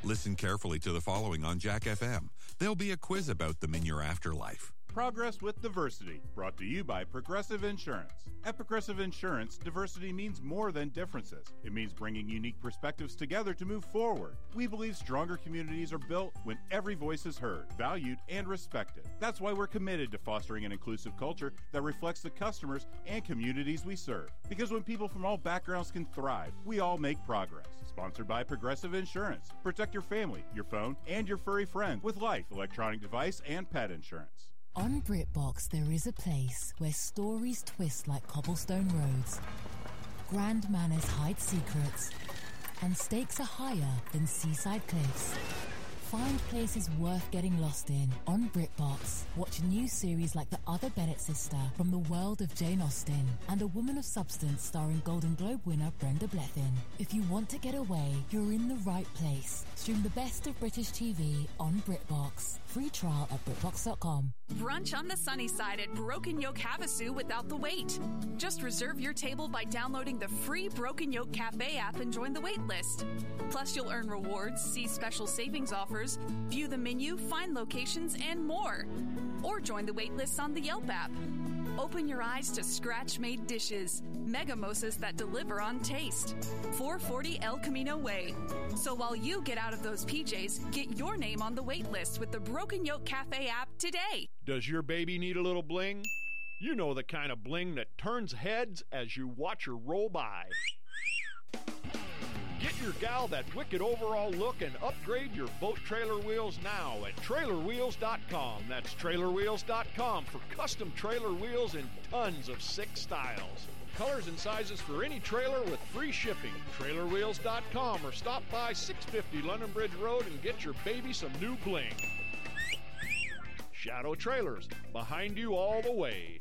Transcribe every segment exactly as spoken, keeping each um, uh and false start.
Listen carefully to the following on Jack F M. There'll be a quiz about them in your afterlife. Progress with Diversity, brought to you by Progressive Insurance. At Progressive Insurance, diversity means more than differences. It means bringing unique perspectives together to move forward. We believe stronger communities are built when every voice is heard, valued, and respected. That's why we're committed to fostering an inclusive culture that reflects the customers and communities we serve. Because when people from all backgrounds can thrive, we all make progress. Sponsored by Progressive Insurance. Protect your family, your phone, and your furry friend with life, electronic device, and pet insurance. On BritBox, there is a place where stories twist like cobblestone roads, grand manners hide secrets, and stakes are higher than seaside cliffs. Find places worth getting lost in on BritBox. Watch new series like The Other Bennett Sister from the world of Jane Austen and A Woman of Substance starring Golden Globe winner Brenda Blethyn. If you want to get away, you're in the right place. Stream the best of British T V on BritBox. Free trial at BritBox dot com. Brunch on the sunny side at Broken Yoke Havasu without the wait. Just reserve your table by downloading the free Broken Yoke Cafe app and join the wait list. Plus, you'll earn rewards, see special savings offers, view the menu, find locations, and more. Or join the wait lists on the Yelp app. Open your eyes to scratch-made dishes, megamosas that deliver on taste. four forty El Camino Way. So while you get out of those P Js, get your name on the wait list with the Broken Yoke Cafe app today. Does your baby need a little bling? You know the kind of bling that turns heads as you watch her roll by. Get your gal that wicked overall look and upgrade your boat trailer wheels now at trailer wheels dot com. That's trailer wheels dot com for custom trailer wheels in tons of sick styles. Colors and sizes for any trailer with free shipping. trailer wheels dot com or stop by six fifty London Bridge Road and get your baby some new bling. Shadow Trailers, behind you all the way.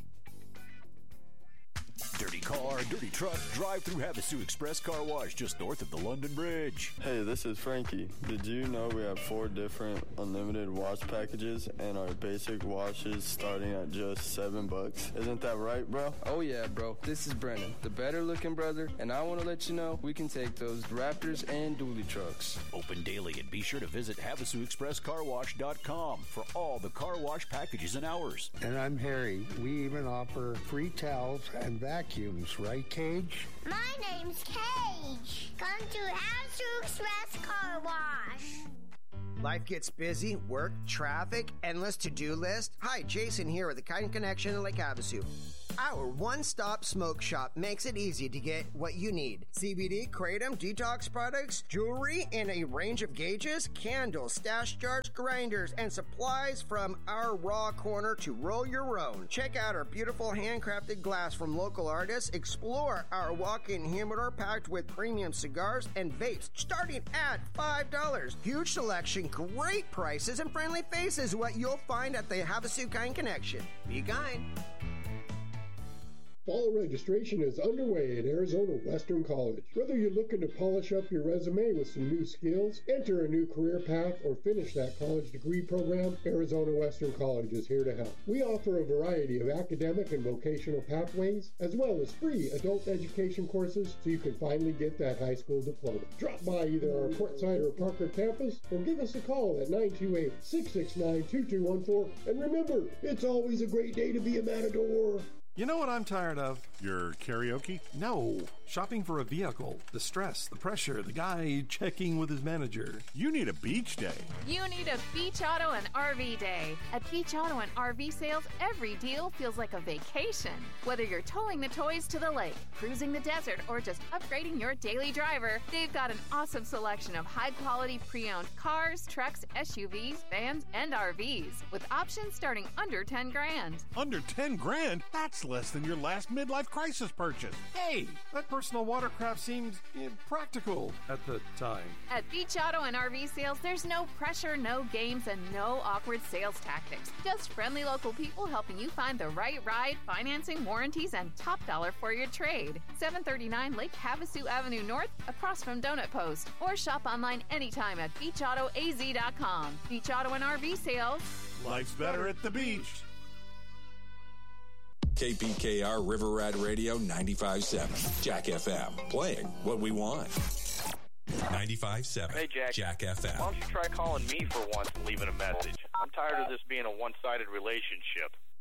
Dirty car, dirty truck, drive through Havasu Express Car Wash just north of the London Bridge. Hey, this is Frankie. Did you know we have four different unlimited wash packages and our basic washes starting at just seven bucks? Isn't that right, bro? Oh yeah, bro. This is Brennan, the better looking brother, and I want to let you know we can take those Raptors and dually trucks. Open daily, and be sure to visit Havasu Express Car Wash dot com for all the car wash packages and hours. And I'm Harry. We even offer free towels and vacuums, right, Cage? My name's Cage. Come to Havasu Express Car Wash. Life gets busy, work, traffic, endless to-do list. Hi, Jason here with the Kind Connection in Lake Havasu. Our one-stop smoke shop makes it easy to get what you need. C B D, kratom, detox products, jewelry in a range of gauges, candles, stash jars, grinders, and supplies from our raw corner to roll your own. Check out our beautiful handcrafted glass from local artists. Explore our walk-in humidor packed with premium cigars and vapes starting at five dollars. Huge selection, great prices, and friendly faces what you'll find at the Havasu Kind Connection. Be kind. Fall registration is underway at Arizona Western College. Whether you're looking to polish up your resume with some new skills, enter a new career path, or finish that college degree program, Arizona Western College is here to help. We offer a variety of academic and vocational pathways, as well as free adult education courses, so you can finally get that high school diploma. Drop by either our Portside or Parker campus, or give us a call at nine two eight, six six nine, two two one four. And remember, it's always a great day to be a Matador. You know what I'm tired of? Your karaoke? No. Shopping for a vehicle. The stress, the pressure, the guy checking with his manager. You need a beach day. You need a Beach Auto and R V day. At Beach Auto and R V sales, every deal feels like a vacation. Whether you're towing the toys to the lake, cruising the desert, or just upgrading your daily driver, they've got an awesome selection of high-quality pre-owned cars, trucks, S U Vs, vans, and R Vs, with options starting under ten grand. Under ten grand? That's less than your last midlife crisis purchase. Hey, that personal watercraft seemed impractical at the time. At Beach Auto and R V sales, there's no pressure, no games, and no awkward sales tactics. Just friendly local people helping you find the right ride, financing, warranties, and top dollar for your trade. seven thirty-nine Lake Havasu Avenue North, across from Donut Post. Or shop online anytime at beach auto a z dot com. Beach Auto and R V sales. Life's better at the beach. K P K R River Rat Radio ninety-five point seven. Jack F M. Playing what we want. ninety-five point seven Hey, Jack. Jack F M. Why don't you try calling me for once and leaving a message? I'm tired of this being a one-sided relationship.